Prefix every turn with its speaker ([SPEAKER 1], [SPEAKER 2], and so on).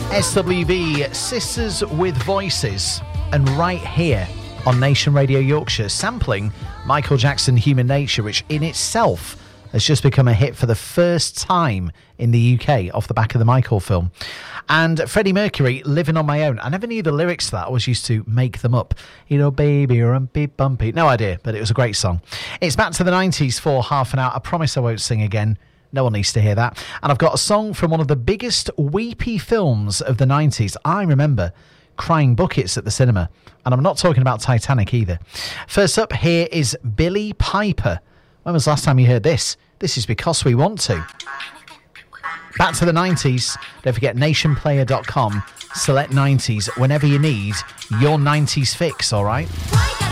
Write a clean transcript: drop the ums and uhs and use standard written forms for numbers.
[SPEAKER 1] SWV, Sisters with Voices, and right here on Nation Radio Yorkshire, sampling Michael Jackson Human Nature, which in itself has just become a hit for the first time in the UK off the back of the Michael film. And Freddie Mercury, Living on My Own. I never knew the lyrics to that. I always used to make them up. You know, baby, rumpy, bumpy. No idea, but it was a great song. It's back to the 90s for half an hour. I promise I won't sing again. No one needs to hear that. And I've got a song from one of the biggest weepy films of the 90s. I remember crying buckets at the cinema. And I'm not talking about Titanic either. First up, here is Billie Piper. When was the last time you heard this? This is Because We Want To. Back to the 90s. Don't forget nationplayer.com. Select 90s whenever you need your 90s fix, all right?